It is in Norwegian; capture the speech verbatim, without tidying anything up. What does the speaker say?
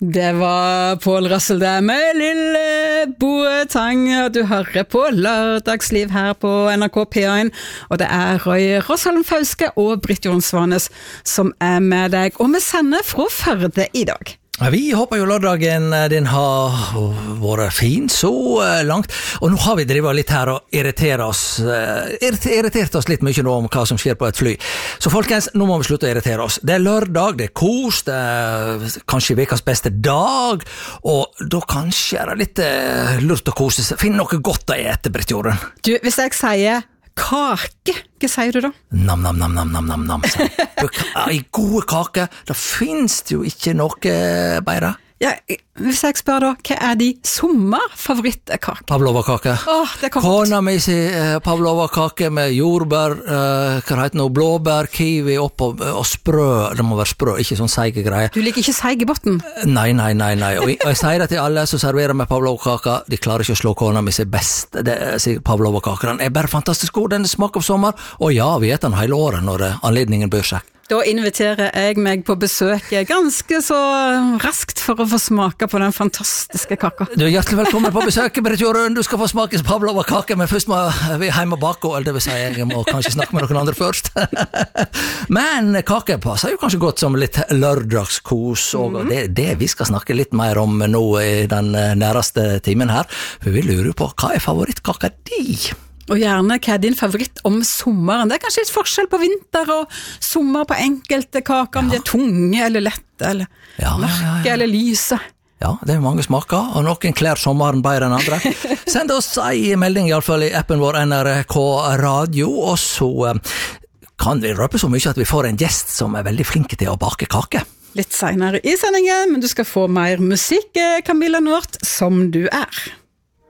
Det var Pål Rassel der med Lille Boetang, og du hører på Lørdagsliv her på N R K P én, og det er Roy Rosholm Fauske og Britt Jonsvanes som er med deg, og vi sender fra Førde i dag. Vi håper jo lørdagen din har vært fin så langt, og nå har vi drivet litt her og irritert oss, irritert oss litt mye nå om hva som skjer på et fly. Så folkens, nå må vi slutte å irritere oss. Det er lørdag, det er kos, det er kanskje vekas beste dag, og da kanskje er det litt lurt å kose seg. Finn noe godt å ete, Britt Jorunn. Du, hvis jeg sier kake, hva sier du da? Nam, nam, nam, nam, nam, nam, nam. I gode kake, da finnes det jo ikke noe bedre. Ja, hvis jeg spør da, hva er de sommerfavorittkaker? Pavlova-kake. Åh, det kommer Kona mi sier eh, Pavlova-kake med jordbær, eh, hva heter det nå, blåbær, kiwi opp og, og sprø, det må være sprø, ikke sånn seige greier. Du liker ikke seige botten? Nei, nei, nei, nei. Og jeg, og jeg sier det til alle som serverer med Pavlova-kake, de klarer ikke å slå kona mi sitt best, det sier Pavlova-kake. Den er bare fantastisk god, den smaker av sommer, og ja, vi eter den hele året når anledningen bør seg. Da inviterer jeg meg på besøk ganske så raskt for å få smake på den fantastiske kaka. Du er hjertelig velkommen på besøk, Britt Jorunn. Du skal få smake Pavlova-kake, men først må vi hjemme og bake, eller det vil si, jeg må kanskje snakke med noen andre først. Men kake passer jo kanskje godt som litt lørdagskos, og mm. det, det vi skal snakke litt mer om nå i den næreste timen her, for vi lurer på, hva er favorittkaka di? Og gjerne, hva er din favoritt om sommeren? Det er kanskje litt forskjell på vinter og sommer på enkelte kaker, om ja. De er tunge eller lette, eller ja, mørke ja, ja, ja. Eller lyse. Ja, det er mange smaker, og noen klær sommeren bedre enn andre. Send oss en melding i alle fall i appen vår N R K Radio, og så kan vi røpe så mye at vi får en gjest som er veldig flink til å bake kake. Litt senere i sendingen, men du skal få mer musikk, Camilla Nort, som du er.